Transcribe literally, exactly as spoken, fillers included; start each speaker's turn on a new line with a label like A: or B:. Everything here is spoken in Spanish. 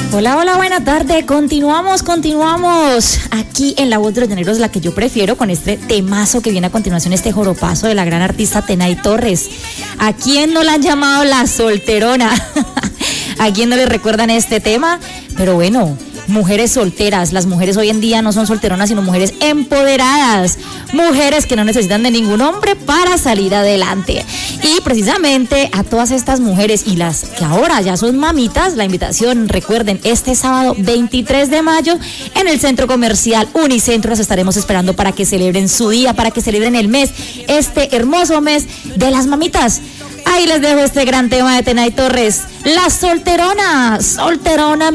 A: Hola, hola, buena tarde. Continuamos, continuamos aquí en La Voz de los Llaneros, la que yo prefiero, con este temazo que viene a continuación, este joropazo de la gran artista Tenay Torres. ¿A quién no la han llamado la solterona? ¿A quién no le recuerdan este tema? Pero bueno, mujeres solteras. Las mujeres hoy en día no son solteronas, sino mujeres empoderadas. Mujeres que no necesitan de ningún hombre para salir adelante. Y precisamente a todas estas mujeres y las que ahora ya son mamitas, la invitación, recuerden, este sábado veintitrés de mayo en el Centro Comercial Unicentro las estaremos esperando para que celebren su día, para que celebren el mes, este hermoso mes de las mamitas. Ahí les dejo este gran tema de Tenay Torres, la solterona, solterona.